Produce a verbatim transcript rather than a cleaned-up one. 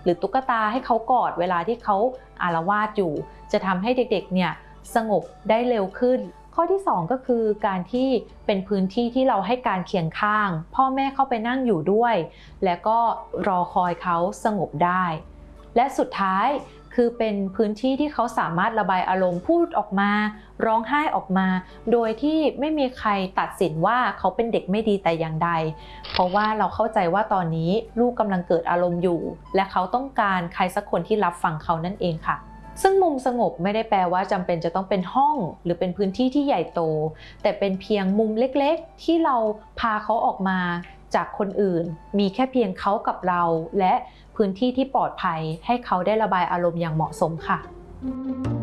หรือตุ๊กตาให้เขากอดเวลาที่เขาอาละวาดอยู่จะทำให้เด็กๆเนี่ยสงบได้เร็วขึ้นข้อที่สองก็คือการที่เป็นพื้นที่ที่เราให้การเคียงข้างพ่อแม่เข้าไปนั่งอยู่ด้วยและก็รอคอยเขาสงบได้และสุดท้ายคือเป็นพื้นที่ที่เขาสามารถระบายอารมณ์พูดออกมาร้องไห้ออกมาโดยที่ไม่มีใครตัดสินว่าเขาเป็นเด็กไม่ดีแต่อย่างใดเพราะว่าเราเข้าใจว่าตอนนี้ลูกกำลังเกิดอารมณ์อยู่และเขาต้องการใครสักคนที่รับฟังเขานั่นเองค่ะซึ่งมุมสงบไม่ได้แปลว่าจำเป็นจะต้องเป็นห้องหรือเป็นพื้นที่ที่ใหญ่โตแต่เป็นเพียงมุมเล็กๆที่เราพาเขาออกมาจากคนอื่นมีแค่เพียงเขากับเราและพื้นที่ที่ปลอดภัยให้เขาได้ระบายอารมณ์อย่างเหมาะสมค่ะ